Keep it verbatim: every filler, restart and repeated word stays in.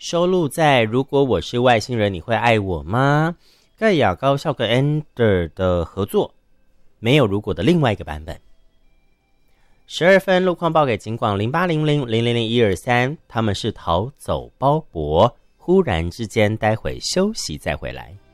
收录在《如果我是外星人你会爱我吗》盖亚高校跟 Ender 的合作，没有如果的另外一个版本。十二分路况报给警广零八零零零零零一二三，他们是逃走鲍勃，忽然之间待会休息再回来。